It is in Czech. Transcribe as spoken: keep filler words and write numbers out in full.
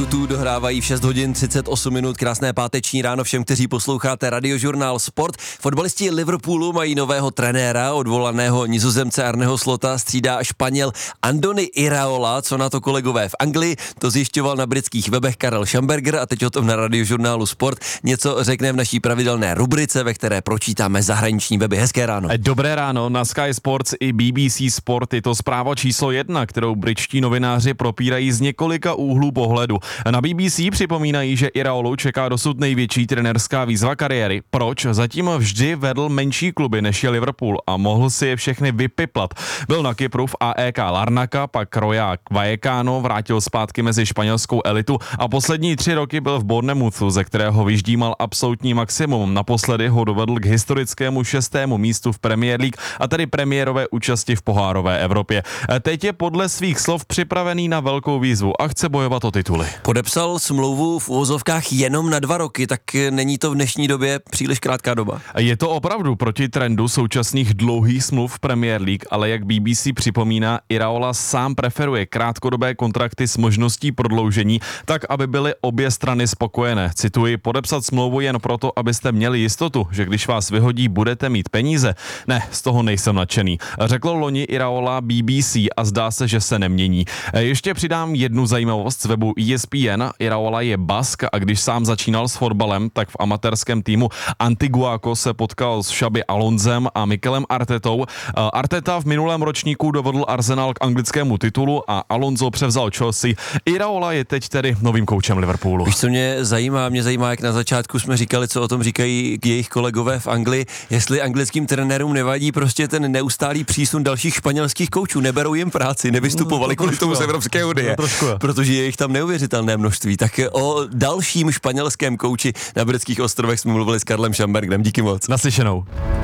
minutů dohrávají v šest hodin třicet osm minut. Krásné páteční ráno všem, kteří posloucháte Radiožurnál Sport. Fotbalisti Liverpoolu mají nového trenéra, odvolaného Nizozemce Arneho Slota střídá Španěl Andoni Iraola. Co na to kolegové v Anglii? To zjišťoval na britských webech Karel Schamberger a teď o tom na Radiožurnálu Sport něco řekne v naší pravidelné rubrice, ve které pročítáme zahraniční weby. Hezké ráno. Dobré ráno, na Sky Sports i B B C Sport je to zpráva číslo jedna, kterou britští novináři propírají z několika úhlů pohledu. Na B B C připomínají, že Iraolu čeká dosud největší trenérská výzva kariéry. Proč? Zatím vždy vedl menší kluby než je Liverpool a mohl si je všechny vypiplat. Byl na Kypru v A E K Larnaca, pak Rayo Vallecano, vrátil zpátky mezi španělskou elitu a poslední tři roky byl v Bournemouthu, ze kterého vyždímal absolutní maximum. Naposledy ho dovedl k historickému šestému místu v Premier League a tedy premiérové účasti v pohárové Evropě. Teď je podle svých slov připravený na velkou výzvu a chce bojovat o tituly. Podepsal smlouvu v uvozovkách jenom na dva roky, tak není to v dnešní době příliš krátká doba. Je to opravdu proti trendu současných dlouhých smluv v Premier League, ale jak B B C připomíná, Iraola sám preferuje krátkodobé kontrakty s možností prodloužení, tak aby byly obě strany spokojené. Cituji, podepsat smlouvu jen proto, abyste měli jistotu, že když vás vyhodí, budete mít peníze. Ne, z toho nejsem nadšený. Řekl loni Iraola B B C a zdá se, že se nemění. Ještě přidám jednu zajímavost z webu E S P N. Iraola je Bask a když sám začínal s fotbalem, tak v amatérském týmu Antiguaco se potkal s Xabi Alonzem a Mikelem Artetou. Arteta v minulém ročníku dovedl Arsenal k anglickému titulu a Alonso převzal Chelsea. Iraola je teď tedy novým koučem Liverpoolu. Víš, co mě zajímá? Mě zajímá, jak na začátku jsme říkali, co o tom říkají jejich kolegové v Anglii, jestli anglickým trenérům nevadí prostě ten neustálý přísun dalších španělských koučů, neberou jim práci, nevystupovali kvůli tomu z Evropské unie, protože je jich tam neuvěřitelné množství. Tak o dalším španělském kouči na britských ostrovech jsme mluvili s Karlem Schambergerem. Díky moc. Naslyšenou.